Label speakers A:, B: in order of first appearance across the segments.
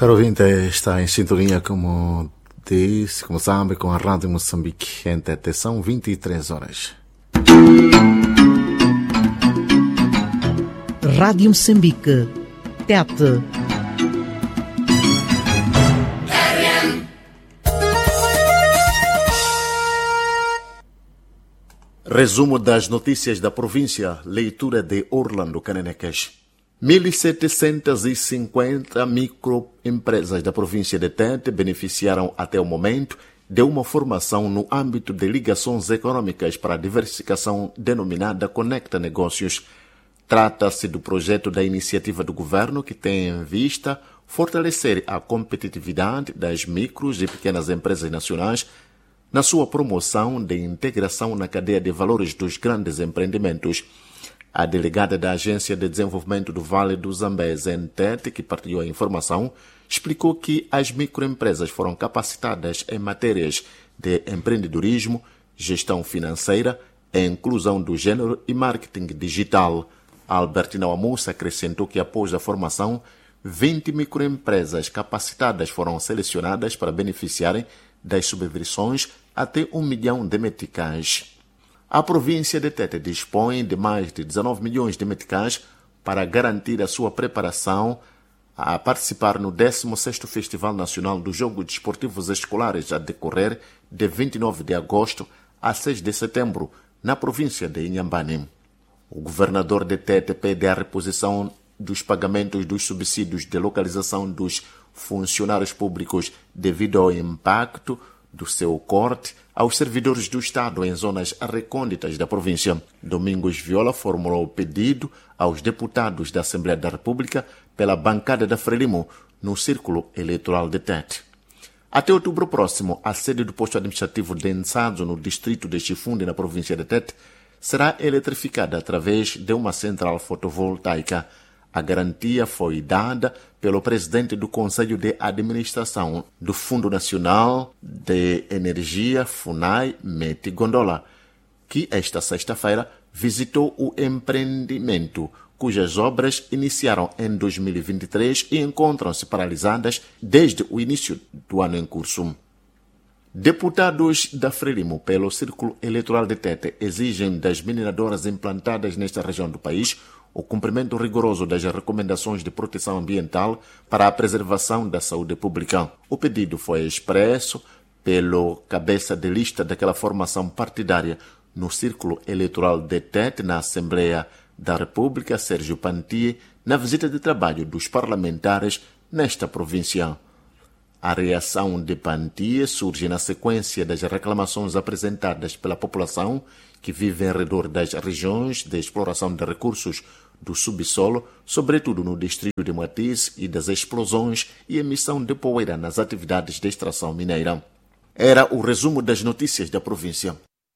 A: Caro ouvinte, está em sintonia, como diz, como sabe, com a Rádio Moçambique. Em Tete são 23 horas.
B: Rádio Moçambique, Tete.
A: Resumo das notícias da província, leitura de Orlando Canenecas. 1.750 microempresas da província de Tete beneficiaram até o momento de uma formação no âmbito de ligações econômicas para a diversificação denominada Conecta Negócios. Trata-se do projeto da iniciativa do governo que tem em vista fortalecer a competitividade das micros e pequenas empresas nacionais na sua promoção de integração na cadeia de valores dos grandes empreendimentos. A delegada da Agência de Desenvolvimento do Vale do Zambeze, em Tete, que partilhou a informação, explicou que as microempresas foram capacitadas em matérias de empreendedorismo, gestão financeira, inclusão do gênero e marketing digital. Albertina Wamussa acrescentou que, após a formação, 20 microempresas capacitadas foram selecionadas para beneficiarem das subvenções até 1 milhão de meticais. A província de Tete dispõe de mais de 19 milhões de meticais para garantir a sua preparação a participar no 16º Festival Nacional dos Jogos Desportivos Escolares a decorrer de 29 de agosto a 6 de setembro, na província de Inhambane. O governador de Tete pede a reposição dos pagamentos dos subsídios de localização dos funcionários públicos devido ao impacto do seu corte aos servidores do Estado em zonas recônditas da província. Domingos Viola formulou o pedido aos deputados da Assembleia da República pela bancada da Frelimo no Círculo Eleitoral de Tete. Até outubro próximo, a sede do posto administrativo de Nsadzo, no distrito de Chifunde, na província de Tete, será eletrificada através de uma central fotovoltaica. A garantia foi dada pelo presidente do Conselho de Administração do Fundo Nacional de Energia, FUNAI, Meti Gondola, que esta sexta-feira visitou o empreendimento, cujas obras iniciaram em 2023 e encontram-se paralisadas desde o início do ano em curso. Deputados da Frelimo, pelo Círculo Eleitoral de Tete, exigem das mineradoras implantadas nesta região do país o cumprimento rigoroso das recomendações de proteção ambiental para a preservação da saúde pública. O pedido foi expresso pelo cabeça de lista daquela formação partidária no Círculo Eleitoral de Tete, na Assembleia da República, Sérgio Pantier, na visita de trabalho dos parlamentares nesta província. A reação de Pantier surge na sequência das reclamações apresentadas pela população que vive em redor das regiões de exploração de recursos do subsolo, sobretudo no distrito de Matiz, e das explosões e emissão de poeira nas atividades de extração mineira. Era o resumo das notícias da província.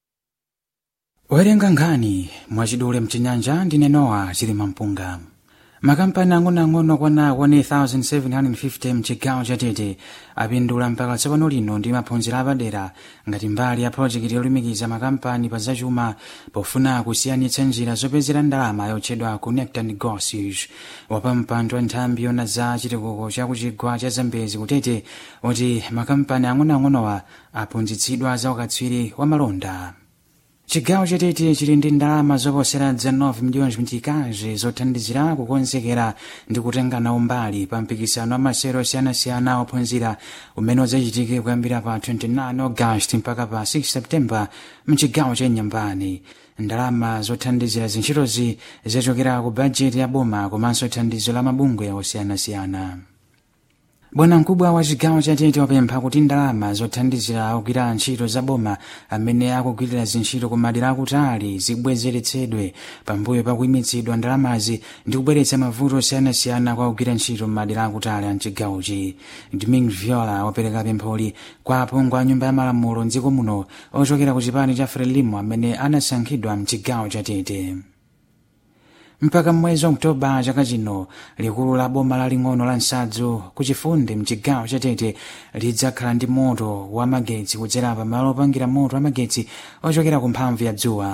C: Werengangani mwachidule mchinyanja ndine Noah Chilimampunga. Makampani ang'onoang'ono kwana 1,750 mchigawo cha Tete apindula mpaka tsopano lino ndi maphunziro apadera ngati mbali ya projekiti yolumikiza makampani pa zachuma pofuna kusiyanitsa njira zopezera ndalama yotchedwa Conecta Negócios. Wapampando wa nthambi yona za chitukuko cha kuchigwa cha Zambezi ku Tete oti makampani ang'onoang'onowa aphunzitsidwa za ukatswiri wa malonda. Chigawo cha Tete chili ndi ndalama zoposera 19 milhões mitikazi zothandizira kukonzekera ndi kutengana umbali pa mpikisano wa masewero osiyanasiyana ophunzira umene udzachitike kuyambira pa 29 Agosti mpaka pa 6 Septemba mchigawo cha Inhambane. Ndalama zothandizira zintchitozi zachokera ku bajeti ya boma komanso thandizo la mabungwe osiyanasiyana. Bwana mkubwa wa chigawo cha Tete wapempha kuti ndalama zothandizira ogwira ntchito za boma amene akugwirira zintchito ku madera akutali zibwezeretsedwe pambuyo pa kuyimitsidwa ndalamazi ndi kubweretsa mavuto osiyanasiyana kwa ogwira ntchito m'madera akutali a mchigawochi. Domingo Viola wapereka pempholi kwa aphungu a nyumba ya malamulo mdziko muno ochokera ku chipani cha Frelimo amene anasankhidwa mchigawo cha Tete. Mpaka mwezi wa Oktoba chaka chino, likulu la boma laling'ono la Nsadzo ku Chifunde mchigawo cha Tete lidzakhala ndi moto wa magetsi kudzera pa malo opangira moto wa magetsi ochokera ku mphamvu ya dzuwa.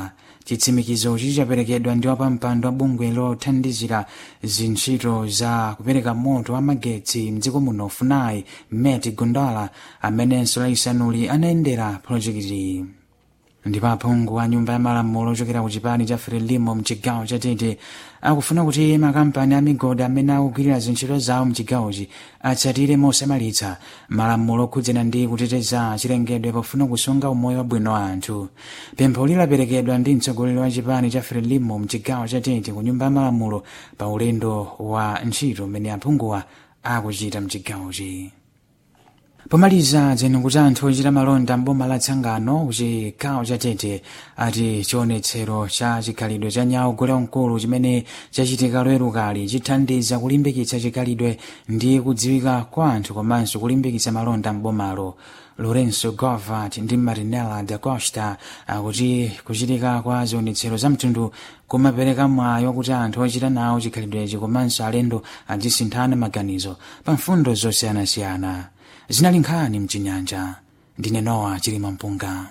C: chitsimikizochi chaperekedwa ndi wapampando wa bungwe lothandizira zintchito za kupereka moto wa magetsi mdziko muno FUNAI Meti Gondala, amenenso laisanuli anayendera projekiti. Ndipo aphungu a nyumba ya malamulo ochokera ku chipani cha FRELIMO mchigawo cha Tete akufuna kuti makampani a migodi amene akugwirira zintchito zawo mchigawochi atsatire mosamalitsa malamulo okhudzana ndi kuteteza chilengedwe pofuna kusunga umoyo wabwino wa anthu. Pempho lilaperekedwa ndi mtsogoleri wa chipani cha FRELIMO mchigawo cha Tete ku nyumba ya malamulo pa ulendo wa ntchito mmene aphunguwa akuchita mchigawochi. Pomaliza kuti anthu ochita malonda mboma la Tsangano kuchigawo cha Tete ati chionetsero cha chikhalidwe cha nyawu gule mkulu chimene chachitika lwerukali chithandiza kulimbikitsa chikhalidwe ndi kudziwika kwa anthu komanso kulimbikitsa malonda mbomalo. Lorenzo Govat ndi Marinella da Costa akuti kuchitika kwa zionetsero za mtundu kumapereka mwayi wakuti anthu ochita nawo chikhalidwechi komanso alendo azisinthana maganizo pa mfundo zosiyanasiyana. Zinali nkhani mchinyanja ndine Noah Chilima Mpunga.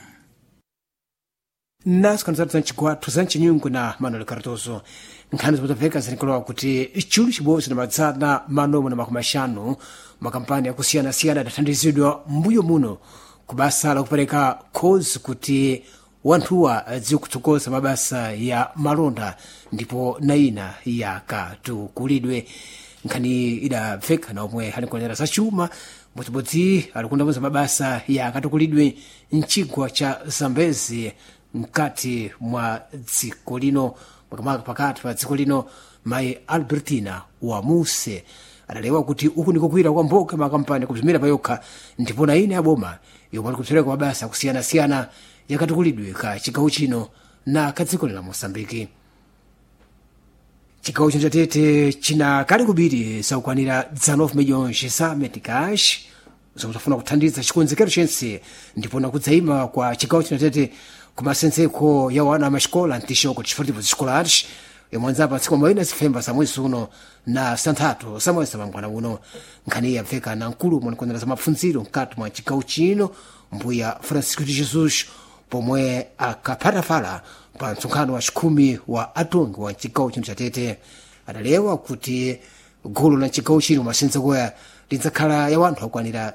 D: Naso kanzatu zanchigwathu zanchinyungu na Manuel Cardoso. Nkhani zimutapeka zinikolowa kuti chulu chibozi na madzana manomo na makumashanu makampani ya kusiyana-siyana adathandizidwa mbuyo muno kubasa la kupereka kozi kuti wanthuwa zikutsokoza mabasa ya malonda ndipo naina yakatukulidwe. Nkhani idapfeka na omwe alikonera za chuma mbodzibodzi alikundamuza mabasa yakatukulidwe mchigwa cha Zambezi mkati mwa dziko lino makamaka pakati pa dziko lino. Mai Albertina wa Muse adalewa kuti uku ndikokwira kwa mboka makampani kupimira payokha ndipo naina aboma yomwe alikupereka mabasa kusiyana-siyana yakatukulidwe ka chigawo chino na kadziko la Mosambiki. Chigawo cha Tete china kali kubiri saukwanira 19 miliyoni za metikash zomutafuna kuthandiza chikonzekero chense ndipo nakudzaima kwa chigawo cha Tete kumasenzeko ya wana amashikola ntishoko chifuativo ziskolarish yomwanzapa tsiku mawina zifemba za mwezi uno na santhatu za mwezi mangwana uno. Nkhani yabveka na mkulu mwanikondera za mapfunziro mkati mwa chigawo chino mbuya Francisco de Jesus pomwe akaphatafala pa msonkhano wa chikhumi wa atongi wa chigawo chino cha Tete. Adalewa kuti gulu la chigawo chino masenzekoya lidzakhala ya wanthu akwanira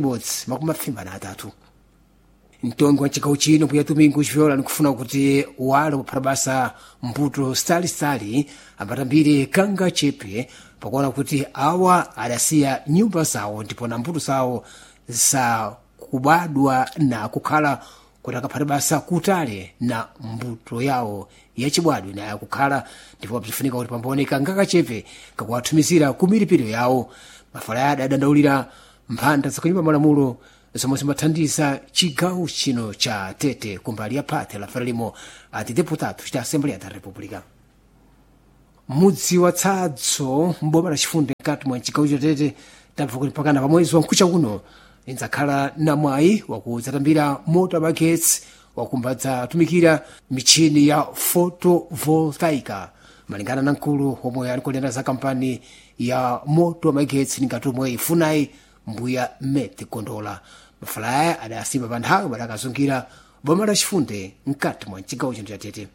D: 153. Mtongi wa chigawo chino mbuya Domingo Chiviola nikufuna kuti wale kuphata basa mbuto stali ambatambire kanga chepe pakuona kuti awa adasiya nyumba zawo ndipo na mbuto zawo za kubadwa na kukhala kuti akaphata basa kutale na mbuto yawo yachibwadwe na yakukhala ndipo pachifunika kuti pambaoneka ngakachepe kakuwathumizira ku milipiro yawo. Mafalaya adandaulira mphanda zakunyumba malamulo zomwe zimathandiza chigawo chino cha Tete kumbali ya phate la FRELIMO ati deputado cha Assembleia da República. Mudzi wa Tsadzo mboma la chifundo mkati mwa chigawo cha Tete tabva kuti pakana pa mwezi wa Nkucha kuno lidzakhala na mwayi wakudzatambira moto magetsi wakumbadza atumikira michini ya photovoltaica malingana na mkulu omwe alikolera za kampani ya moto magetsi ningati omwe FUNAI mbuya Meti Gondola. Mafalaya adasimba pa nthawi badakazungira boma la chifunde mkati mwa chigawo chino cha Tete.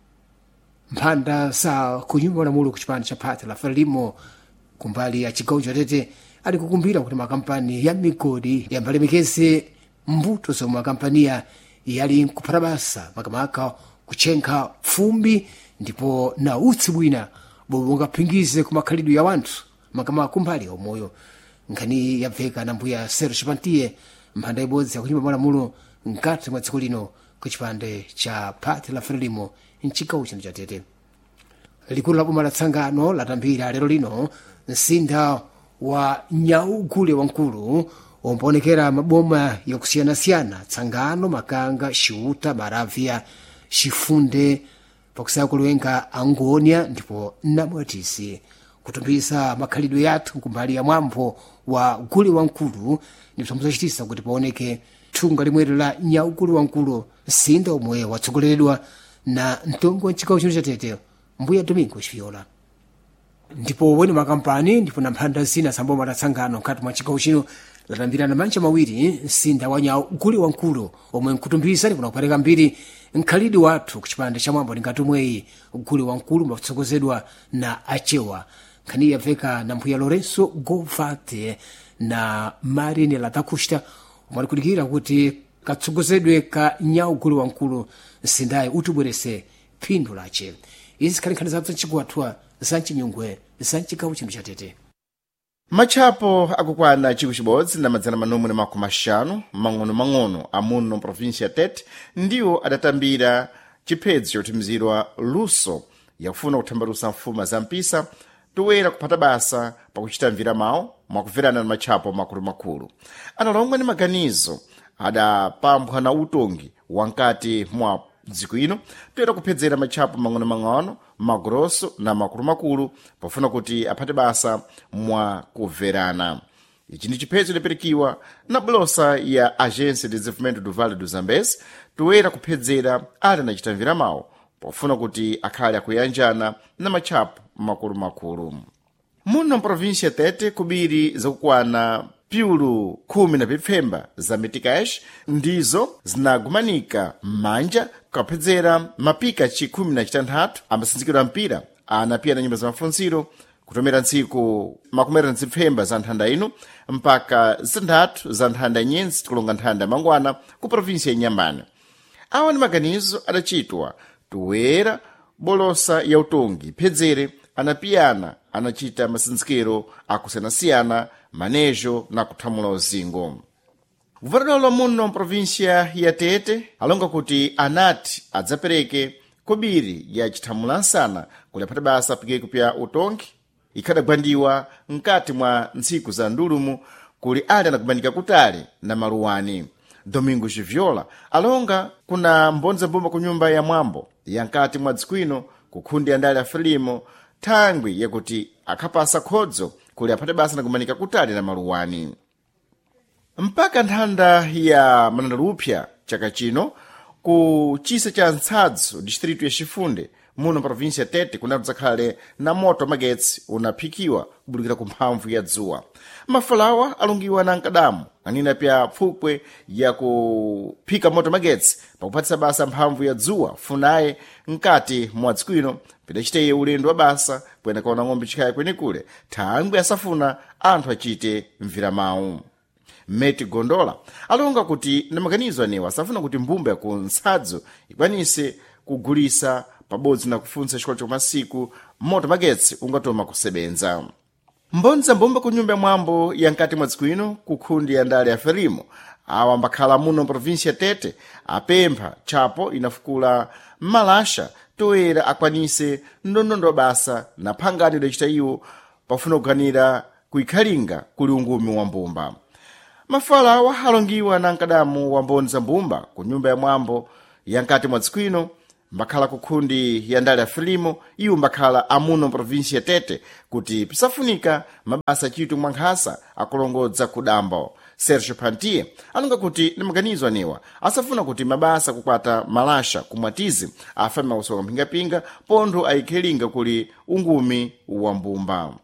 D: Mphanda za kunyumba malamulo ku chipani cha phate la FRELIMO kumbali ya chigawo cha Tete ali kukumbira kuti makampani ya migodi yambalemekeze mbuto zomwe makampaniya yali kuphata basa makamaka kuchenkha fumbi ndipo na utsi bwina bomwe ungaphingize ku makhalidwe ya wanthu makamaka kumbali ya umoyo. Nkhani yabveka na mbuya Sergio Pantier mphanda ibodzi yakunyumba malamulo mkati mwa dziko lino ku chipande cha phate la FRELIMO mchigawo chino cha Tete. Likulu la boma la Tsangano latambira lero lino msinda wa nyawu gule wankulu ombaonekera maboma yakusiyana-siyana Tsangano, Makanga, Xiuta, Maravya, Chifunde pakusaya kuliwenga Angonia ndipo Namwatisi kutumbisa makhalidwe yathu kumbali ya mwambo wa gule wankulu ndipo muzachitisa kuti paoneke thunga limwero la nyawu gule wankulu msinda omwe watsogoleredwa na mtongi wa chigawo chino cha Tete mbuya Domingo Chiviola. Ndipo weni makampani ndipo na mphanda zina zamboma la Tsangano mkati mwa chigawo chino latambirana manja mawiri msinda wa Nyau gule wankulu omwe nkutumbizani kuna kupereka mbiri nkhalidi wathu kuchipande cha mwambo lingati umweyi gule wankulu mwakutsogozedwa na achewa nkhani yabveka na mpuya Lorenzo Govate na Marine Latakushta omwe alikulikira kuti katsogozedwe ka Nyau gule wankulu msindayi utibwerese phindu lace. Izi zikhali nkhani zabza nchikuwathwa za mchinyungwe za mchigawo chino cha Tete.
A: Machapo akukwana chiku chibodzi na madzana manomwe na makumi ashanu mang'ono amuno provinsia Tete ndiwo adatambira chiphedzo chotimizirwa luso yakufuna kuthambalusa mfuma za mpisa toera kuphata basa pakuchita mvira mawu mwakuverana na machapo makulu. Analongwa ni maganizo adapambwa na utongi wankati mwa dziko ino toera kuphedzera machapo mang'ono magrosso na makulu pafuna kuti aphate basa mwa kuverana. Ichi ndi chiphedzo lidapirikiwa na bulosa ya Agência de Desenvolvimento do Vale do Zambezi toera kuphedzera ali na chitamvira mawu pafuna kuti akhale akuyanjana na machapo makulu. Muno mprovinsia Tete kubiri zakukwana piulu 10 na pipfemba za metikash ndizo zinagumanika manja kukaphedzera mapika 16 amasinzikiro mpira anapia na nyumba za mafunziro kutomera ntsiku makumera ntsipfemba za nthanda ino mpaka zitandatu za nthanda nyenzi tikulonga nthanda mangwana ku provinsia ya Nyambane. Awa ni maganizo adachitwa toera bolosa ya utongi phedzere anapiyana anachita masinzikiro akusiyanasiyana manejo na kuthamula uzingo. Guvernador muno provinsia ya Tete alonga kuti anati adzapereke kobiri ya chithamulansana kuli aphate basa pikeko pya utongi ikhadagwandiwa mkati mwa ntsiku za ndulumu kuli ali anakumanika kutali na maluwani. Domingo Giviola alonga kuna mbonza-mbomba ku nyumba ya mwambo ya mkati mwa dziko ino kukhundi andali afilimo thangwi yakuti akhapasa khodzo kuli aphate basa nakumanika kutali na maluwani. Mpaka nthanda ya Manandalupya chaka chino ku chisa cha Ntsadzo distrito ya Chifunde muno provinsia Tete kunadzakhale na moto magetsi unaphikiwa kubudikira ku mphamvu ya dzuwa. Mafalawa alungiwa na nkadamu anina pya pfupwe ya kuphika moto magetsi pakuphatisa basa mphamvu ya dzuwa funaye mkati mwa dziko ino pidachiteye ulendo wa basa kuyenda kaona ng'ombe chikaya kwenekule thangwi asafuna anthu achite mvira mawu. Meti Gondola alonga kuti na maganizo anewa asafuna kuti mbumba ya ku Ntsadzo ikwanise kugulisa pabodzi na kufunsa chikolo cha masiku moto magetsi ungatoma kusebenza. Mbonza-mbomba ku nyumba ya mwambo ya nkati mwa dziko ino kukhundi ya ndale ya Ferimo awa mbakhala muno provinsia Tete apempha chapo inafukula malasha toera akwanise ndondondo wa basa na phangani idachita iwo pafuna kuganira kuikhalinga kuli ungumi wa mbumba. Mafalawa alongiwa na nkadamu wa mbonza-mbomba ku nyumba ya mwambo ya nkati mwa dziko ino mbakhala kukhundi ya ndale ya Ferimo iwo mbakhala amuno provinsia Tete kuti pisafunika mabasa chitu mwankhasa akulongodza kudambo. Sergio Pantier alonga kuti ni maganizo anewa asafuna kuti mabasa kukwata malasha kumwatizi afame mausoka mpingapinga pontho aikhelinga kuli ungumi wa mbumba.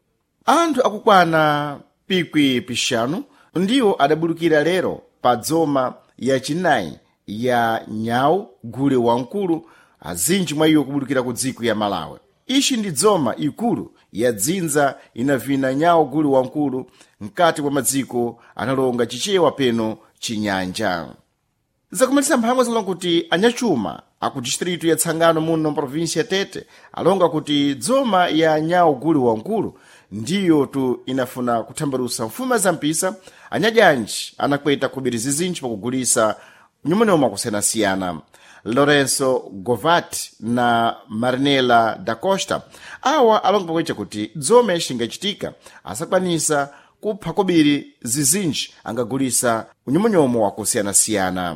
A: Anthu akukwana pikwi pixanu ndiwo adabulukira lero pa dzoma ya chinayi ya Nyau gule wankulu azinji mwa iwo kubulukira ku dziko ya Malawi. Ishi ndi dzoma ikulu ya dzinza inavina Nyau gule wankulu mkati mwa madziko analonga chichewa peno chinyanja. Zakumalisa mphamvu zalonga kuti anyachuma aku distrito ya Tsangano muno provinsia Tete alonga kuti dzoma ya Nyau gule wankulu ndiyo tu inafuna kuthambalusa mfuma za mpisa anyadyanji anakweta kubiri zizinji pakugulisa nyumonoma kusiyanasiyana. Lorenzo Govati na Marinela da Costa awa alonga pakwecha kuti dzoma ishingachitika asakwanisa kupha kobiri zizinji angagulisa unyumonyomo wa kusiyanasiyana.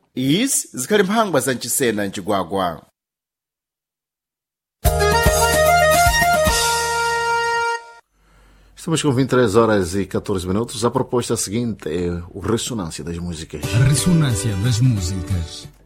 A: Izi zikhali mphangwa za nchisena ncigwagwa.
B: Estamos com 23 horas e 14 minutos. A proposta seguinte é o Ressonância das Músicas.
E: A Ressonância das Músicas.